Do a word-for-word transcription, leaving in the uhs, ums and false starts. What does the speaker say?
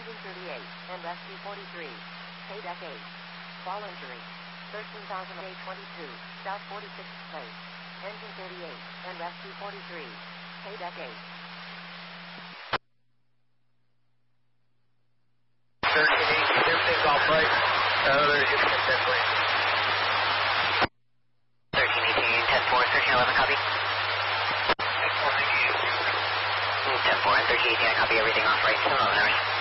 Engine thirty-eight and rescue forty-three. K deck eight. Fall injury. thirteen thousand A twenty-two, South forty-sixth place. Engine thirty-eight and rescue forty-three. K deck eight. thirteen eighteen, everything's all right. Uh, there's just a ten four. thirteen eighteen, ten four, thirteen eleven, copy. ten four, ten four and thirteen eighteen, I copy everything off right. seven eleven hours.